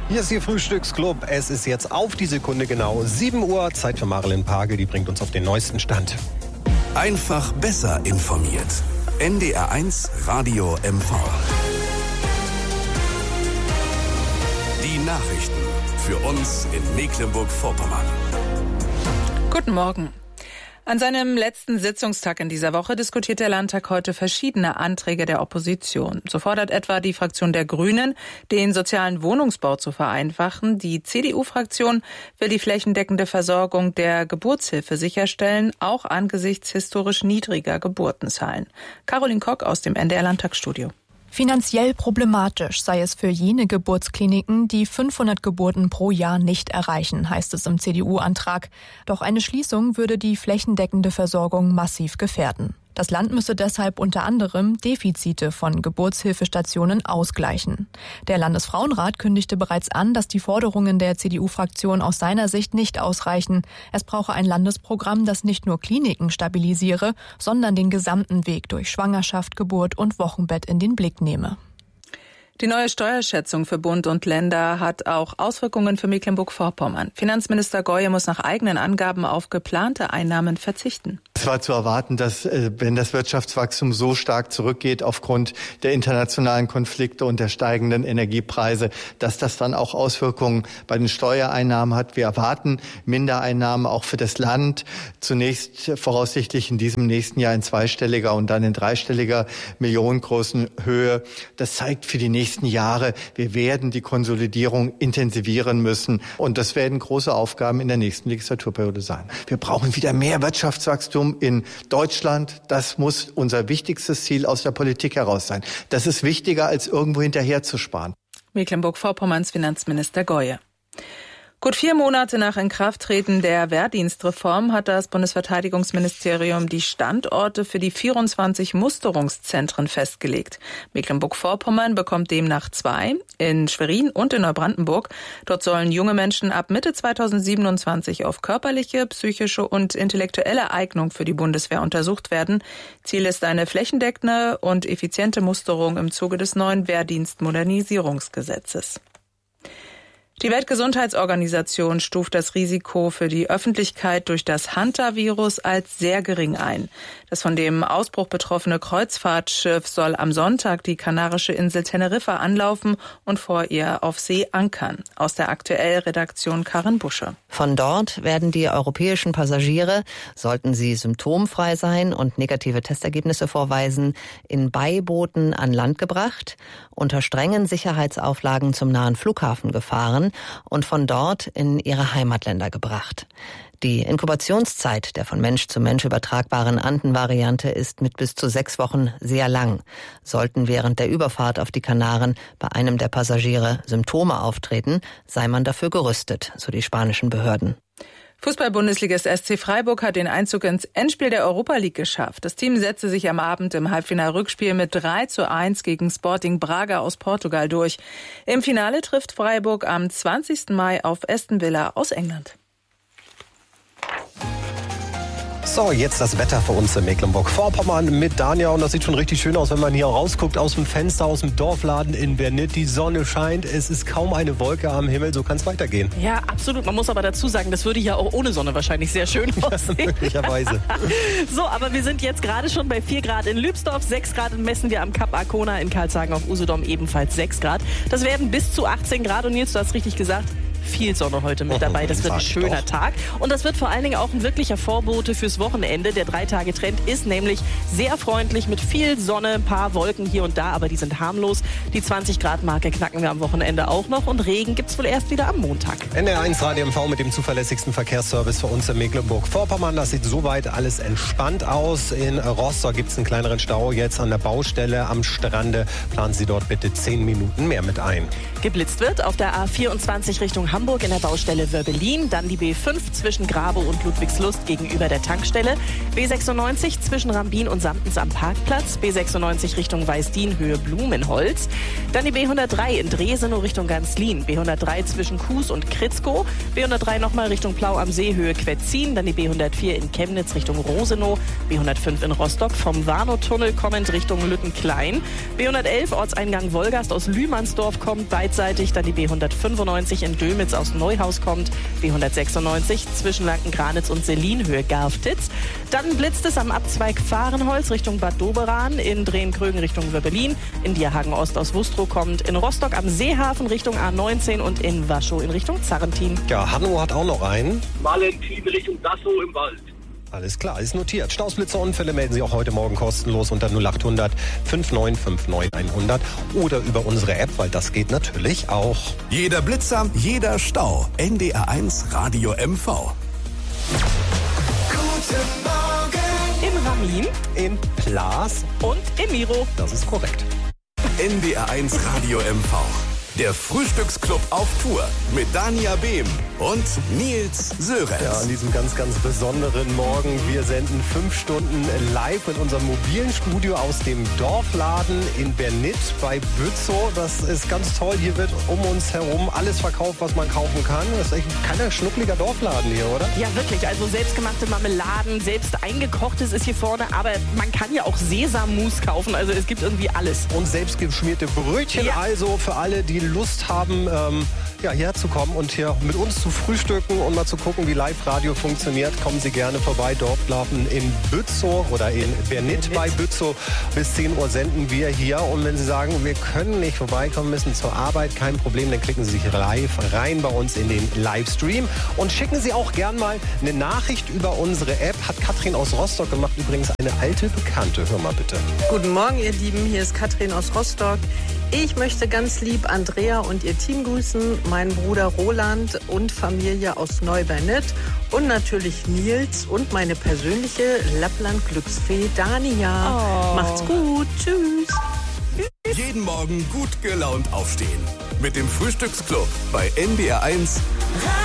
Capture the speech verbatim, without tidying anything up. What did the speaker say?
Hier ist Ihr Frühstücksclub. Es ist jetzt auf die Sekunde genau sieben Uhr. Zeit für Marilyn Pagel, die bringt uns auf den neuesten Stand. Einfach besser informiert. N D R eins Radio M V. Die Nachrichten für uns in Mecklenburg-Vorpommern. Guten Morgen. An seinem letzten Sitzungstag in dieser Woche diskutiert der Landtag heute verschiedene Anträge der Opposition. So fordert etwa die Fraktion der Grünen, den sozialen Wohnungsbau zu vereinfachen. Die C D U-Fraktion will die flächendeckende Versorgung der Geburtshilfe sicherstellen, auch angesichts historisch niedriger Geburtenzahlen. Caroline Kock aus dem N D R-Landtagsstudio. Finanziell problematisch sei es für jene Geburtskliniken, die fünfhundert Geburten pro Jahr nicht erreichen, heißt es im C D U-Antrag. Doch eine Schließung würde die flächendeckende Versorgung massiv gefährden. Das Land müsse deshalb unter anderem Defizite von Geburtshilfestationen ausgleichen. Der Landesfrauenrat kündigte bereits an, dass die Forderungen der C D U-Fraktion aus seiner Sicht nicht ausreichen. Es brauche ein Landesprogramm, das nicht nur Kliniken stabilisiere, sondern den gesamten Weg durch Schwangerschaft, Geburt und Wochenbett in den Blick nehme. Die neue Steuerschätzung für Bund und Länder hat auch Auswirkungen für Mecklenburg-Vorpommern. Finanzminister Goye muss nach eigenen Angaben auf geplante Einnahmen verzichten. Es war zu erwarten, dass wenn das Wirtschaftswachstum so stark zurückgeht aufgrund der internationalen Konflikte und der steigenden Energiepreise, dass das dann auch Auswirkungen bei den Steuereinnahmen hat. Wir erwarten Mindereinnahmen auch für das Land. Zunächst voraussichtlich in diesem nächsten Jahr in zweistelliger und dann in dreistelliger millionengroßen Höhe. Das zeigt für die nächsten Jahre, wir werden die Konsolidierung intensivieren müssen. Und das werden große Aufgaben in der nächsten Legislaturperiode sein. Wir brauchen wieder mehr Wirtschaftswachstum in Deutschland. Das muss unser wichtigstes Ziel aus der Politik heraus sein. Das ist wichtiger, als irgendwo hinterher zu sparen. Mecklenburg-Vorpommerns Finanzminister Goye. Gut vier Monate nach Inkrafttreten der Wehrdienstreform hat das Bundesverteidigungsministerium die Standorte für die vierundzwanzig Musterungszentren festgelegt. Mecklenburg-Vorpommern bekommt demnach zwei, in Schwerin und in Neubrandenburg. Dort sollen junge Menschen ab Mitte zweitausendsiebenundzwanzig auf körperliche, psychische und intellektuelle Eignung für die Bundeswehr untersucht werden. Ziel ist eine flächendeckende und effiziente Musterung im Zuge des neuen Wehrdienstmodernisierungsgesetzes. Die Weltgesundheitsorganisation stuft das Risiko für die Öffentlichkeit durch das Hanta-Virus als sehr gering ein. Das von dem Ausbruch betroffene Kreuzfahrtschiff soll am Sonntag die kanarische Insel Teneriffa anlaufen und vor ihr auf See ankern. Aus der Aktuell-Redaktion Karin Busche. Von dort werden die europäischen Passagiere, sollten sie symptomfrei sein und negative Testergebnisse vorweisen, in Beibooten an Land gebracht, unter strengen Sicherheitsauflagen zum nahen Flughafen gefahren und von dort in ihre Heimatländer gebracht. Die Inkubationszeit der von Mensch zu Mensch übertragbaren Anden-Variante ist mit bis zu sechs Wochen sehr lang. Sollten während der Überfahrt auf die Kanaren bei einem der Passagiere Symptome auftreten, sei man dafür gerüstet, so die spanischen Behörden. Fußball-Bundesligist S C Freiburg hat den Einzug ins Endspiel der Europa League geschafft. Das Team setzte sich am Abend im Halbfinal-Rückspiel mit drei zu eins gegen Sporting Braga aus Portugal durch. Im Finale trifft Freiburg am zwanzigsten Mai auf Aston Villa aus England. So, jetzt das Wetter für uns in Mecklenburg-Vorpommern mit Danja. Und das sieht schon richtig schön aus, wenn man hier rausguckt aus dem Fenster, aus dem Dorfladen in Bernit. Die Sonne scheint, es ist kaum eine Wolke am Himmel, so kann es weitergehen. Ja, absolut. Man muss aber dazu sagen, das würde ja auch ohne Sonne wahrscheinlich sehr schön aussehen. Ja, möglicherweise. So, aber wir sind jetzt gerade schon bei vier Grad in Lübsdorf, sechs Grad messen wir am Kap Arkona, in Karlshagen auf Usedom ebenfalls sechs Grad. Das werden bis zu achtzehn Grad und Nils, du hast richtig gesagt, viel Sonne heute mit dabei. Das wird ein schöner Tag. Und das wird vor allen Dingen auch ein wirklicher Vorbote fürs Wochenende. Der Drei-Tage-Trend ist nämlich sehr freundlich mit viel Sonne, ein paar Wolken hier und da, aber die sind harmlos. Die zwanzig-Grad-Marke knacken wir am Wochenende auch noch und Regen gibt's wohl erst wieder am Montag. N D R eins Radio M V mit dem zuverlässigsten Verkehrsservice für uns in Mecklenburg-Vorpommern. Das sieht soweit alles entspannt aus. In Rostock gibt's einen kleineren Stau jetzt an der Baustelle am Strande. Planen Sie dort bitte zehn Minuten mehr mit ein. Geblitzt wird auf der A vierundzwanzig Richtung Hamburg in der Baustelle Wörbelin. Dann die B fünf zwischen Grabow und Ludwigslust gegenüber der Tankstelle. B sechsundneunzig zwischen Rambin und Samtens am Parkplatz. B sechsundneunzig Richtung Weißdien, Höhe Blumenholz. Dann die B hundertdrei in Dresenow Richtung Ganzlin. B hundertdrei zwischen Kues und Kritzkow. B hundertdrei nochmal Richtung Plau am See, Höhe Quetzin. Dann die B hundertvier in Chemnitz Richtung Rosenow. B hundertfünf in Rostock vom Warnow-Tunnel kommend Richtung Lüttenklein. B hundertelf Ortseingang Wolgast aus Lühmannsdorf kommt beidseitig. Dann die B hundertfünfundneunzig in Dülmitz aus Neuhaus kommt. B hundertsechsundneunzig zwischen Lanken-Granitz und Selin, Höhe Garftitz. Dann blitzt es am Abzweig Fahrenholz Richtung Bad Doberan. In Drehen-Krögen Richtung Wörbelin. In Dierhagen Ost aus Wustrow kommt. In Rostock am Seehafen Richtung A neunzehn und in Waschow in Richtung Zarrentin. Ja, Hanno hat auch noch einen. Valentin Richtung Dassow im Wald. Alles klar, ist notiert. Stausblitzer-Unfälle melden Sie auch heute Morgen kostenlos unter null acht hundert neunundfünfzig neunundfünfzig hundert oder über unsere App, weil das geht natürlich auch. Jeder Blitzer, jeder Stau. N D R eins Radio M V. Guten Morgen. In Ramin. In Plaas. Und in Miro. Das ist korrekt. N D R eins Radio M V. Der Frühstücksclub auf Tour mit Dania Behm und Nils Sörenz. Ja, an diesem ganz, ganz besonderen Morgen. Wir senden fünf Stunden live mit unserem mobilen Studio aus dem Dorfladen in Bernit bei Bützow. Das ist ganz toll. Hier wird um uns herum alles verkauft, was man kaufen kann. Das ist echt ein kleiner, schnuckliger Dorfladen hier, oder? Ja, wirklich. Also selbstgemachte Marmeladen, selbst eingekochtes ist hier vorne. Aber man kann ja auch Sesammus kaufen. Also es gibt irgendwie alles. Und selbst geschmierte Brötchen. Ja. Also für alle, die Lust haben, ähm, ja, hierher zu kommen und hier mit uns zu frühstücken und mal zu gucken, wie Live-Radio funktioniert, kommen Sie gerne vorbei. Dorfladen in Bützow oder in Bernit bei Bützow. Bis zehn Uhr senden wir hier. Und wenn Sie sagen, wir können nicht vorbeikommen, müssen zur Arbeit, kein Problem, dann klicken Sie sich live rein bei uns in den Livestream. Und schicken Sie auch gern mal eine Nachricht über unsere App. Hat Katrin aus Rostock gemacht, übrigens eine alte Bekannte. Hör mal bitte. Guten Morgen, ihr Lieben. Hier ist Katrin aus Rostock. Ich möchte ganz lieb Andrea und ihr Team grüßen, meinen Bruder Roland und Familie aus Neubernit und natürlich Nils und meine persönliche Lappland-Glücksfee Dania. Oh. Macht's gut. Tschüss. Jeden Morgen gut gelaunt aufstehen. Mit dem Frühstücksclub bei N D R eins.